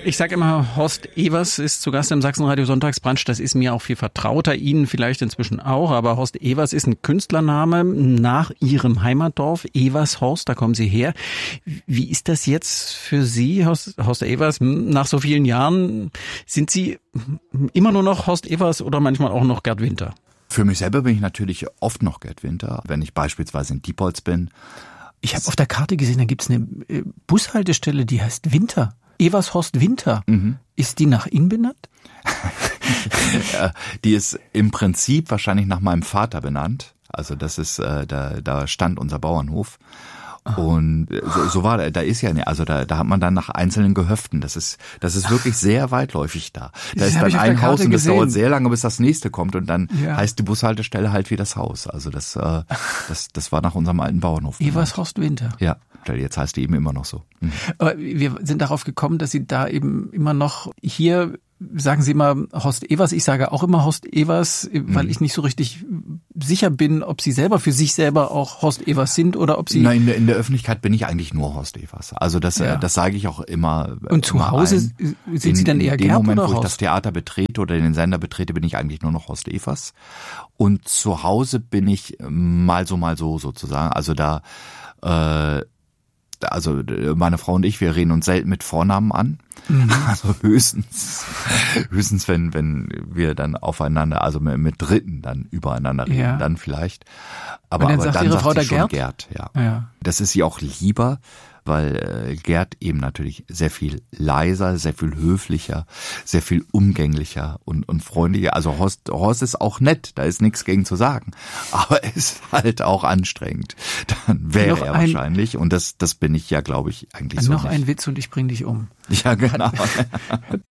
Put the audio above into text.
Ich sage immer, Horst Ewers ist zu Gast im Sachsenradio Sonntagsbrunch. Das ist mir auch viel vertrauter, Ihnen vielleicht inzwischen auch. Aber Horst Ewers ist ein Künstlername nach Ihrem Heimatdorf, Evershorst, da kommen Sie her. Wie ist das jetzt für Sie, Horst Ewers, nach so vielen Jahren? Sind Sie immer nur noch Horst Ewers oder manchmal auch noch Gerd Winter? Für mich selber bin ich natürlich oft noch Gerd Winter, wenn ich beispielsweise in Diepholz bin. Ich habe auf der Karte gesehen, da gibt's eine Bushaltestelle, die heißt Winter. Evershorst Winter. Mhm. Ist die nach Ihnen benannt? Die ist im Prinzip wahrscheinlich nach meinem Vater benannt. Also das ist, da stand unser Bauernhof. Und so war da ist ja, also da hat man dann nach einzelnen Gehöften. Das ist wirklich sehr weitläufig da. Da ist dann ein Haus und das dauert sehr lange, bis das nächste kommt und dann heißt die Bushaltestelle halt wie das Haus. Also das war nach unserem alten Bauernhof. Evershorst Winter. Ja, jetzt heißt die eben immer noch so. Mhm. Aber wir sind darauf gekommen, dass Sie da eben immer noch hier, sagen Sie immer Horst Ewers, ich sage auch immer Horst Ewers, weil ich nicht so richtig sicher bin, ob Sie selber für sich selber auch Horst Ewers sind oder ob Sie... Nein, in der Öffentlichkeit bin ich eigentlich nur Horst Ewers. Also das sage ich auch immer. Und zu Hause sind Sie dann eher Gerd oder Horst? In dem Moment, wo ich das Theater betrete oder den Sender betrete, bin ich eigentlich nur noch Horst Ewers. Und zu Hause bin ich mal so sozusagen. Also also meine Frau und ich, wir reden uns selten mit Vornamen an. Mhm. Also höchstens wenn wir dann aufeinander, also mit Dritten dann übereinander reden, dann vielleicht. Aber dann sagt sie schon Gerd. Ja. Das ist ihr auch lieber, weil Gerd eben natürlich sehr viel leiser, sehr viel höflicher, sehr viel umgänglicher und freundlicher. Also Horst ist auch nett, da ist nichts gegen zu sagen. Aber er ist halt auch anstrengend. Dann wäre er wahrscheinlich. Und das bin ich ja, glaube ich, eigentlich so noch nicht. Ein Witz und ich bring dich um. Ja, genau.